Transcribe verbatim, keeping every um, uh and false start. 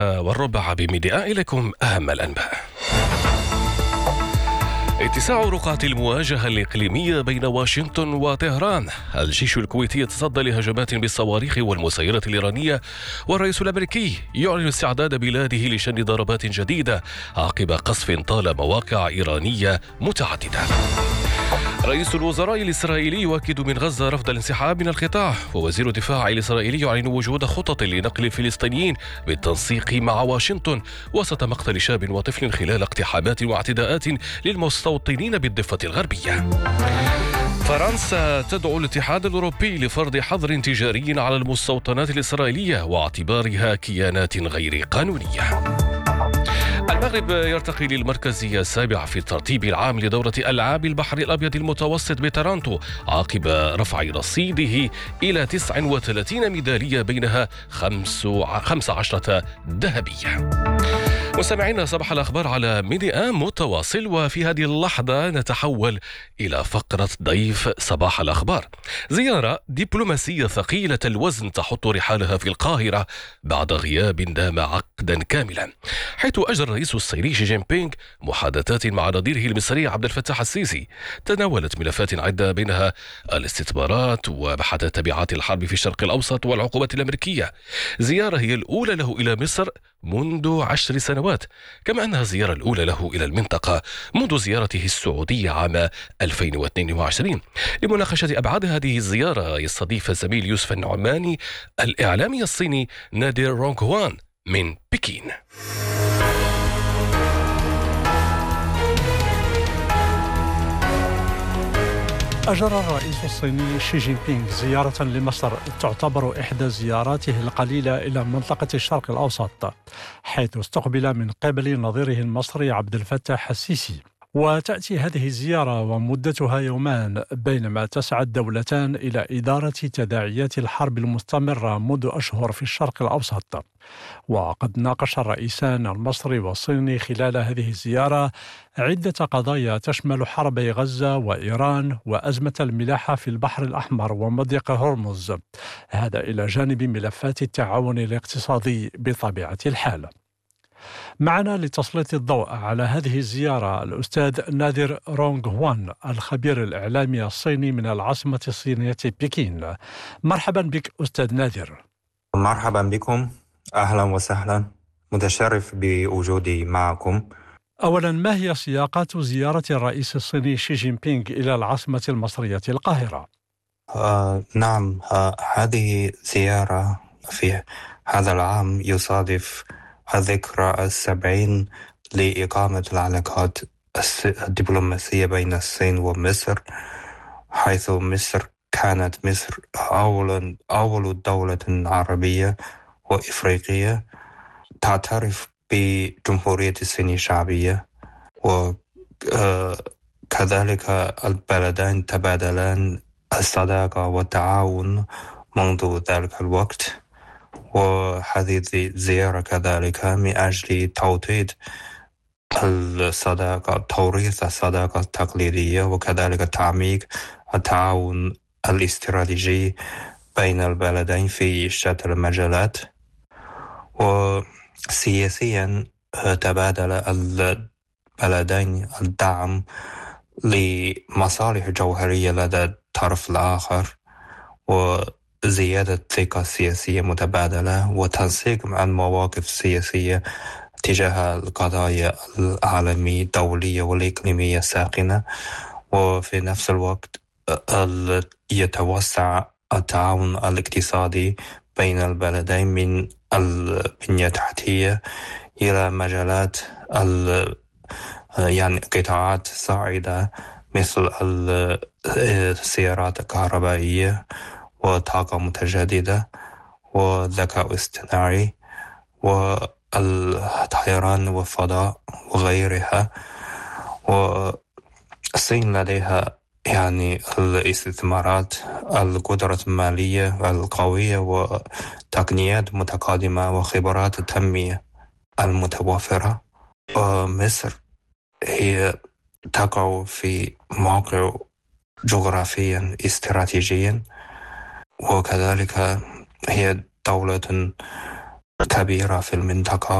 والربع بميديا إليكم أهم الأنباء. اتساع رقعة المواجهة الإقليمية بين واشنطن وطهران. الجيش الكويتي يتصدى لهجمات بالصواريخ والمسيرة الإيرانية، والرئيس الأمريكي يعلن استعداد بلاده لشن ضربات جديدة عقب قصف طال مواقع إيرانية متعددة. رئيس الوزراء الإسرائيلي يؤكد من غزة رفض الانسحاب من القطاع، ووزير الدفاع الإسرائيلي يعلن وجود خطط لنقل الفلسطينيين بالتنسيق مع واشنطن وسط مقتل شاب وطفل خلال اقتحامات واعتداءات للمستوطنين بالضفة الغربية. فرنسا تدعو الاتحاد الأوروبي لفرض حظر تجاري على المستوطنات الإسرائيلية واعتبارها كيانات غير قانونية. المغرب يرتقي للمركز السابع في الترتيب العام لدورة ألعاب البحر الأبيض المتوسط بتورونتو عقب رفع رصيده إلى تسعة وثلاثين ميدالية، بينها خمس عشرة ذهبية. مستمعينا، صباح الأخبار على ميديا متواصل، وفي هذه اللحظة نتحول إلى فقرة ضيف صباح الأخبار. زيارة دبلوماسية ثقيلة الوزن تحط رحالها في القاهرة بعد غياب دام عقدا كاملا، حيث أجرى الرئيس الصيني شي جين بينغ محادثات مع نظيره المصري عبد الفتاح السيسي تناولت ملفات عدة، بينها الاستثمارات وبحث تبعات الحرب في الشرق الأوسط والعقوبات الأمريكية. زيارة هي الأولى له إلى مصر منذ عشر سنوات، كما أنها الزيارة الأولى له إلى المنطقة منذ زيارته السعودية عام ألفين واثنين وعشرين. لمناقشة أبعاد هذه الزيارة يستضيف الزميل يوسف النعماني الإعلامي الصيني نادر رونغ هوان من بكين. أجرى الرئيس الصيني شي جين بينغ زيارة لمصر تعتبر إحدى زياراته القليلة إلى منطقة الشرق الأوسط، حيث استقبل من قبل نظيره المصري عبد الفتاح السيسي. وتأتي هذه الزيارة ومدتها يومان، بينما تسعى الدولتان إلى إدارة تداعيات الحرب المستمرة منذ أشهر في الشرق الأوسط. وقد ناقش الرئيسان المصري والصيني خلال هذه الزيارة عدة قضايا تشمل حربي غزة وإيران وأزمة الملاحة في البحر الأحمر ومضيق هرمز، هذا إلى جانب ملفات التعاون الاقتصادي بطبيعة الحال. معنا لتسليط الضوء على هذه الزيارة الأستاذ نادر رونغ هوان، الخبير الإعلامي الصيني من العاصمة الصينية بكين. مرحبا بك أستاذ نادر. مرحبا بكم، أهلا وسهلا، متشرف بوجودي معكم. أولا، ما هي سياقات زيارة الرئيس الصيني شي جين بينغ إلى العاصمة المصرية القاهرة؟ آه نعم، آه هذه زيارة في هذا العام يصادف الذكرى السبعين لإقامة العلاقات الدبلوماسية بين الصين ومصر، حيث مصر كانت مصر أول أول دولة عربية وإفريقية تعترف بجمهورية الصين الشعبية، وكذلك البلدان تبادلان الصداقة والتعاون منذ ذلك الوقت. وهذه الزيارة كذلك من أجل توطيد الصداقة، توريث الصداقة التقليدية، وكذلك تعميق التعاون الاستراتيجي بين البلدين في شتى المجالات. وسياسيا تبادل البلدين الدعم لمصالح جوهرية لدى الطرف الآخر، وزيادة الثقة السياسية متبادلة، وتنسيق المواقف السياسية تجاه القضايا العالمية الدولية والإقليمية الساخنة. وفي نفس الوقت يتوسع التعاون الاقتصادي بين البلدين من البنية التحتية إلى مجالات يعني قطاعات صاعدة مثل السيارات الكهربائية وطاقة متجددة وذكاء اصطناعي والطيران والفضاء وغيرها. والصين لديها يعني الاستثمارات، القدرة المالية القوية وتقنيات متقدمة وخبرات التنمية المتوفرة. ومصر هي تقع في موقع جغرافيا استراتيجيا، وكذلك هي دولة كبيرة في المنطقة